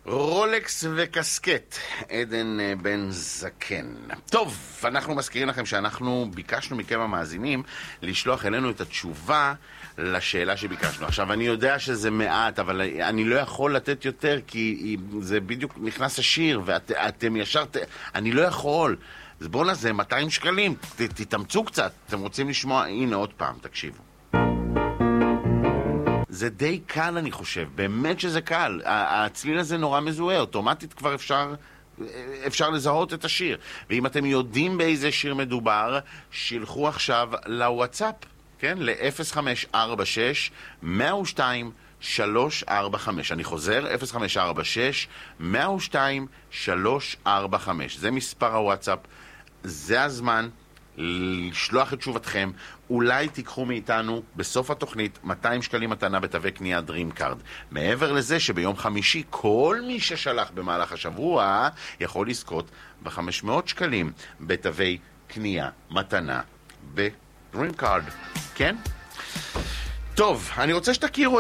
רולקס וקסקט, עדן בן זקן. טוב, אנחנו מזכירים לכם שאנחנו ביקשנו מכם המאזינים לשלוח אלינו את התשובה לשאלה שביקשנו. עכשיו, אני יודע שזה מעט, אבל אני לא יכול לתת יותר, כי זה בדיוק נכנס השיר, ואתם ישר... אני לא יכול. אז בואו נעשה 200 שקלים, תתאמצו קצת. אתם רוצים לשמוע? הנה עוד פעם, תקשיבו. זה די קל, אני חושב, באמת שזה קל. הצליל הזה נורא מזוהה, אוטומטית כבר אפשר לזהות את השיר. ואם אתם יודעים באיזה שיר מדובר, שילחו עכשיו לוואטסאפ, כן? ל-0546-102-345. אני חוזר, 0546-102-345. זה מספר הוואטסאפ, זה הזמן לשלוח את תשובתכם. אולי תיקחו מאיתנו בסוף התוכנית 200 שקלים מתנה בתווי קנייה DreamCard. מעבר לזה שביום חמישי כל מי ששלח במהלך השבוע יכול לזכות ב-500 שקלים בתווי קנייה מתנה ב-DreamCard. כן? טוב, אני רוצה שתכירו